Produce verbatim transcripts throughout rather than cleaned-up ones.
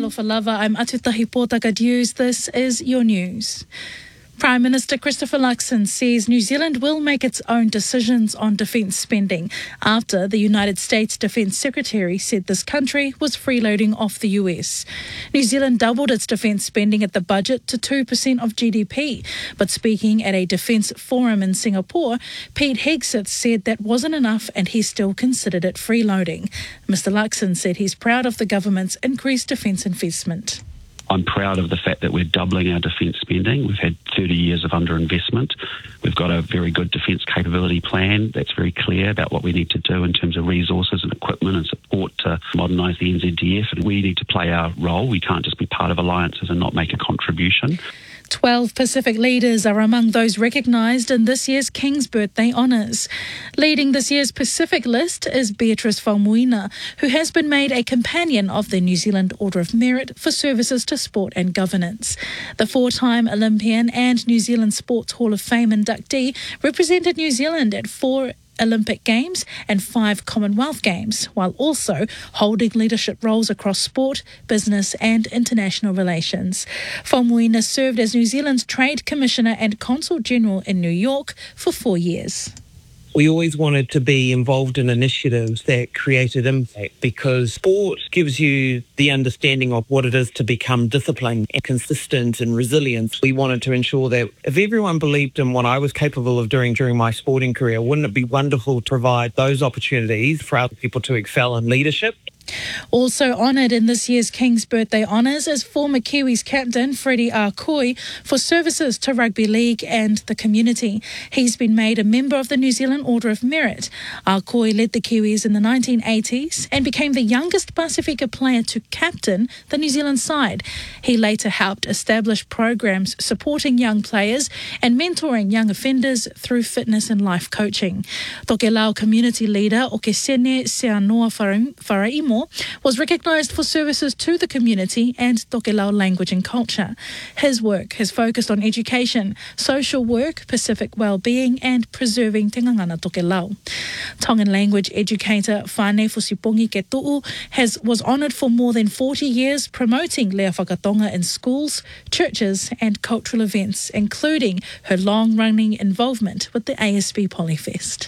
Talofa Lava, I'm Atutahi Pōtaka News. This is your news. Prime Minister Christopher Luxon says New Zealand will make its own decisions on defence spending after the United States Defence Secretary said this country was freeloading off the U S. New Zealand doubled its defence spending at the budget to two percent of G D P, but speaking at a defence forum in Singapore, Pete Hegseth said that wasn't enough and he still considered it freeloading. Mister Luxon said he's proud of the government's increased defence investment. I'm proud of the fact that we're doubling our defence spending. We've had thirty years of underinvestment. We've got a very good defence capability plan that's very clear about what we need to do in terms of resources and equipment and support to modernise the N Z D F. And we need to play our role. We can't just be part of alliances and not make a contribution. Twelve Pacific leaders are among those recognised in this year's King's Birthday Honours. Leading this year's Pacific list is Beatrice Faumuina, who has been made a companion of the New Zealand Order of Merit for services to sport and governance. The four-time Olympian and New Zealand Sports Hall of Fame inductee represented New Zealand at four Olympic Games and five Commonwealth Games, while also holding leadership roles across sport, business and international relations. Faumuina served as New Zealand's Trade Commissioner and Consul General in New York for four years. We always wanted to be involved in initiatives that created impact because sport gives you the understanding of what it is to become disciplined and consistent and resilient. We wanted to ensure that if everyone believed in what I was capable of doing during my sporting career, wouldn't it be wonderful to provide those opportunities for other people to excel in leadership? Also honoured in this year's King's Birthday Honours is former Kiwis captain Freddie Arkoi for services to rugby league and the community. He's been made a member of the New Zealand Order of Merit. Arkoi led the Kiwis in the nineteen eighties and became the youngest Pasifika player to captain the New Zealand side. He later helped establish programs supporting young players and mentoring young offenders through fitness and life coaching. Tokelau community leader Okesene Seanoa Faraimo was recognised for services to the community and Tokelau language and culture. His work has focused on education, social work, Pacific well-being and preserving Te Ngangana Tokelau. Tongan language educator Whane Fusipongi Ketu'u has, was honoured for more than forty years promoting Lea Whakatonga in schools, churches and cultural events, including her long-running involvement with the A S B Polyfest.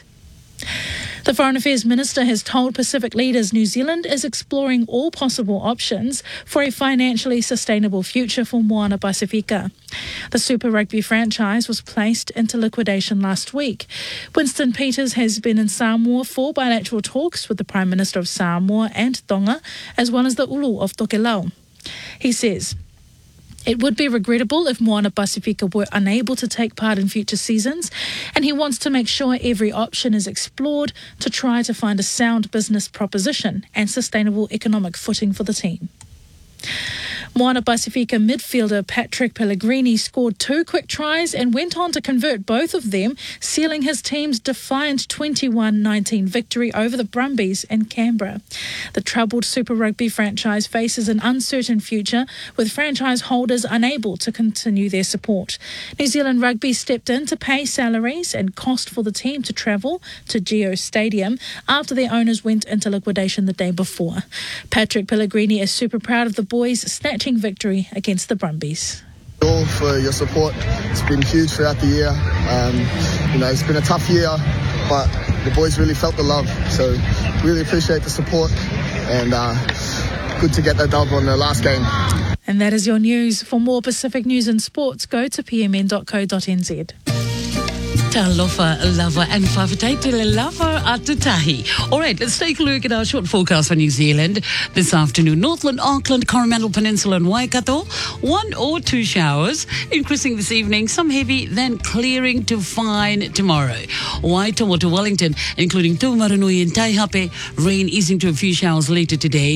The Foreign Affairs Minister has told Pacific leaders New Zealand is exploring all possible options for a financially sustainable future for Moana Pasifika. The Super Rugby franchise was placed into liquidation last week. Winston Peters has been in Samoa for bilateral talks with the Prime Minister of Samoa and Tonga, as well as the Ulu of Tokelau. He says, it would be regrettable if Moana Pasifika were unable to take part in future seasons, and he wants to make sure every option is explored to try to find a sound business proposition and sustainable economic footing for the team. Moana Pasifika midfielder Patrick Pellegrini scored two quick tries and went on to convert both of them, sealing his team's defiant twenty-one nineteen victory over the Brumbies in Canberra. The troubled Super Rugby franchise faces an uncertain future, with franchise holders unable to continue their support. New Zealand Rugby stepped in to pay salaries and cost for the team to travel to Geo Stadium after their owners went into liquidation the day before. Patrick Pellegrini is super proud of the boys snatching victory against the Brumbies. All for your support. It's been huge throughout the year. Um, you know, it's been a tough year, but the boys really felt the love. So really appreciate the support, and uh, good to get that dub on the last game. And that is your news. For more Pacific news and sports, go to p m n dot co dot n z. Talofa lava and whawhataitele lava atutahi. All right, let's take a look at our short forecast for New Zealand this afternoon. Northland, Auckland, Coromandel Peninsula and Waikato, one or two showers, increasing this evening, some heavy, then clearing to fine tomorrow. Waitomo to Wellington, including Taumarunui and Taihape, rain easing to a few showers later today.